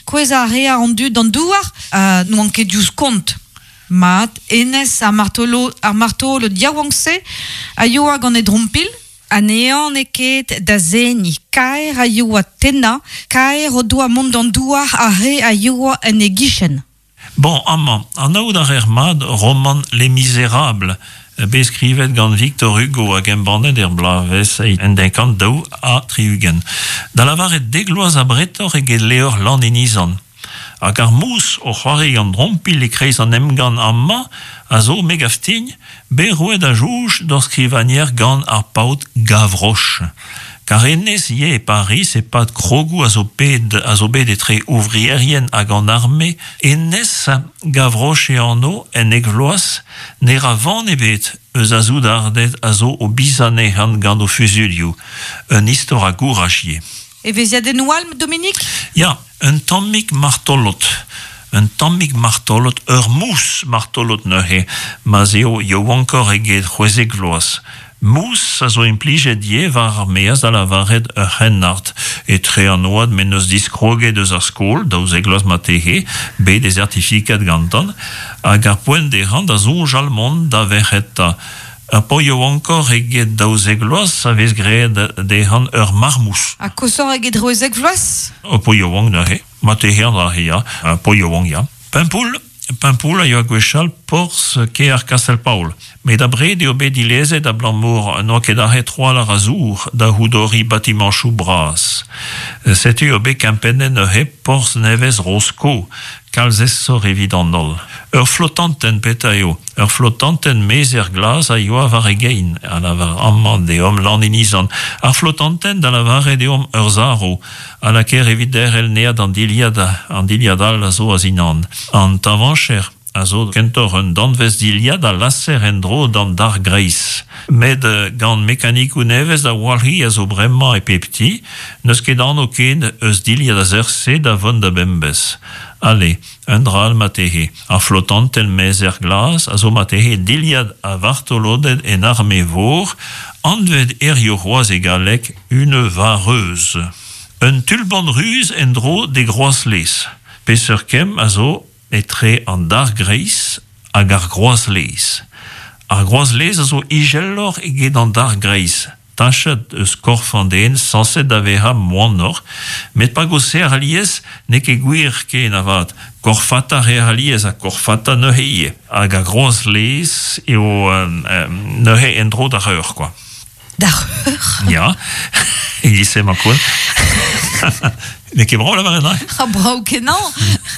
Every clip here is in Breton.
kweza rea an du dan douar, nou anke dius kont. Mat, Enes ar martolo diawangse, a yoa gant e drompil, anean eket da zeni, kaer a yoa tena, kaer o doa mont dan douar a re a yoa en e gichen. Bon, amant, an aoud ar ermad roman Les Misérables, beskrivet gant Victor Hugo hag embannet blavez en denkant daou a triugen. Da lavaret degloaz a bretor eget leor lan enizan. Hag ar mous o c'hoari gant drompil e kreiz an emgan amma a zo megaftign be roued a jouj d'or skrivanier gant ar paout Gavroche. Car Enes ye e Paris e pat krogou a zo bet etre ouvrierien hag an armé, Enes Gavroche e anno en egvloaz ne ra van ebet eus a zoud ardet a zo o bizane gant o fuzulioù, un istor a gouraj ye. E veziadenn oualm, Dominique? Ya, un tammig martolot. Un tammig martolot, ur mous martolot neuhe, ma eo yo ankor eget c'hwezeg vloaz. Mous a zo implijet ye var armeaz da lavaret ur c'hennart, e tre an oad men eus diskroget eus ar skol, daouz egloaz matehe, be de certifikat gantan, hag ar poent deran da zonj almond da verretta. Po yo ankor eget daouz egloaz a vez greet deran ur marmous. A kosor eget roezeg vloaz? Po yo ang neuhe, matehe an da hea, po yo ang ya. Pimpoul a yo a gwechal porz ke ar Castel Paul. Met a bred eo bet ilezet a blanmour no ket ar hetroal ar azour da houdori batimanchou bras. Setu eo bet kempennen neuhe porz nevez rosko, kalz essor evidant nol. Ur flottanten peta eo, ur flottanten mez er glas a yo a var egein, a la var amman de om lan inizan. Ar flottanten da la var de om ur zaro, a la ker evider el nead an diliadal a zo a zinan. An tavancher, a zo kentor un danvez diliad a lasser en dro dan dar greiz. Med gant mekanik ou nevez da walri a zo bremma e pepti, neus ket an o ket eus diliad a zerse da von da bembez. Ale, un dral matehe. A flottanten mez er glas, a zo matehe diliad a vartolodet en arme vor, anved yo roaz e galek une vareuse. Un tulban ruz en dro de groaz les. Peser kem a zo etre an dar greiz hag ar groaz les. Ar groaz les a zo igellor eget an dar greiz. Tachet eus korfandeen sanset da veha moanor, met pa goser aliez ne ket gwir ken avat. Korfata re aliez a korfata neuhe. Hag ar groaz les eo neuhe en dro da reur, quoi. Da reur? Ja, egise ma koen. Ne ket brau la varena? A brau kenan.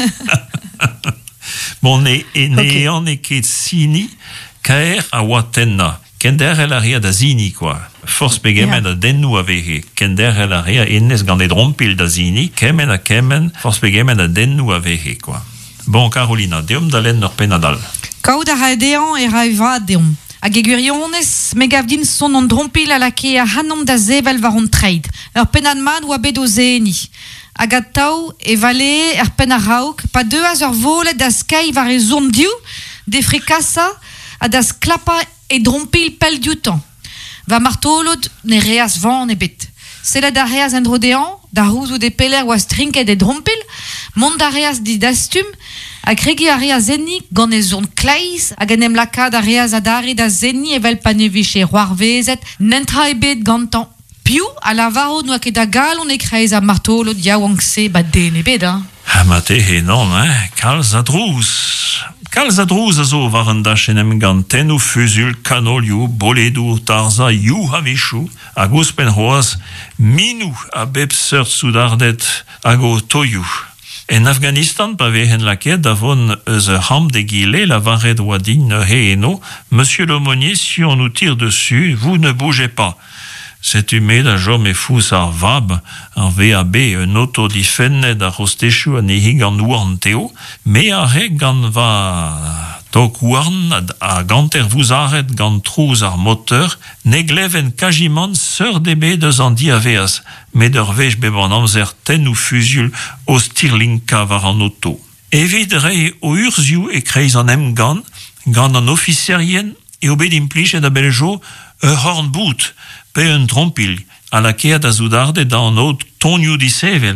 Bon, ne an ket sini kaer a watenna. Kender el aria da zini, quoi. Force pegemen a dennou a vehe. Kender el aria Enes gant e drompil da zini. Kemen a kemen, force pegemen a dennou a vehe, quoi. Bon, Carolina, deom dalen ur penadal. Kaout a raedean e raeva deom. Hag e gwirionez, me gav din son an drompil a lake a hanom da zevel var an treid. Ur penad mad oa bet o zeni. Hag a tau e vale ur pen a raouk, pa deus ur volet da skei var e zourn diou, de frikasa a da sklapa e drompil pel dioutan. Va martolod ne reas van e bet. Selet da reas en drodean, da rouz ou de peler oa strinket e drompil, mont da reas di dastum, hag regi a reas enni gant e zourn kleiz, hag en emlaka da reas a dare da zenni evel pa neviche roarvezet, nentra e bet gantan. Piou, a la varo noa ket da galon e kreiz a martolod yaouangse ba den e bet, hein? Ha matehe non, kalz a drouz. Kalz a drouz a zo var an dachenem gant tennou fuzul, kanolioù, boledou, tarza, you havechou, hag ouspen roaz, minou a bep seurt soudardet hag o toiou. En Afghanistan pa vehen laket davon eus ham de gile la varet oadin neuhe eno, Monsieur l'aumônier, si on nous tire dessus, vous ne bougez pas. Cet humed a jom e fous ar vab, ar VAB, un auto difennet ar rostechou a nehi gant ouarn teo, me a reg gant va tok ouarn a gant vouzaret gant trouz ar moteur, ne gleven kajimant seur debe deus an di a veaz, met ur vech beban amzer ten ou fuzul o stirlinka var an auto. Evit re o urzioù e kreiz an emgan, gant an officerien, e o bet implichet a beljo horn bout, pe un trompil, a la kead a zoudarde da an od tonioù di sevel,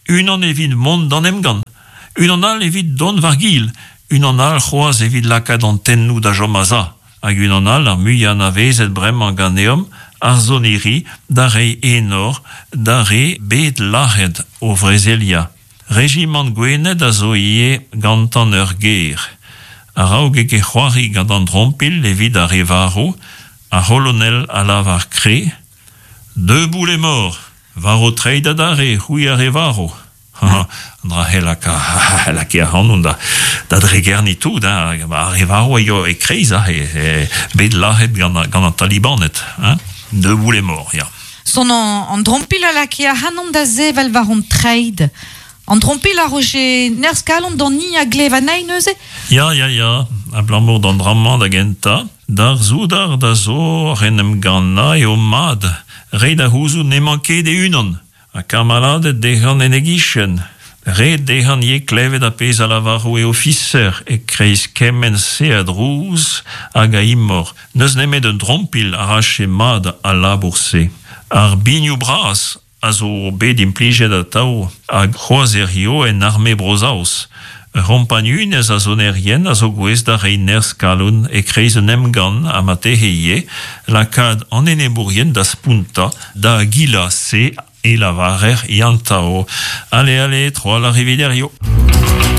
Unan evit mont d'an emgan. Unan al evit don vargil. Unan al c'hoaz evit lakad an tennou da jomaza. Hag unan al ar muian a vezet bremañ ganeom ar zoneri d'are enor d'are bet lachet o Vrezelia. Regiment gwened a zo ie gantan ur ger. A raoug eke c'hoari gant an drompil evit ar evaro, a holonel a lav ar kre. Debout les morts, varo treid adare, hui ar evaro. Andra helak a hanun da dregernitou, da ar evaro eo e kreiz bet lachet gant an talibanet. Debout les morts, ya. Son an drompil a lake a hanom da zevel varon treid. An drompil a roche nerskalon d'an ni a glev a neuze? Ya, a blamour d'an dramman da genta, d'ar zoudar da zo renem ganna eo mad, re da houzou ne manke de unan, a kamaladet dehan en egichen, re dehan ye klevet a pez a lavaro e officer, e kreiz kemen se a drouz hag a immor, neus nemet un drompil arrache mad a labourse. Ar bignou bras, a zo bet implijet a tao hag c'hoazerio en arme brozaos. Rompanunez a zonerien a zo gwez da rei nerskalon e kreiz un emgan a mateheie, lakad an enebourien da spunta da gila se e la varer yantao. Ale, troa la rividerio.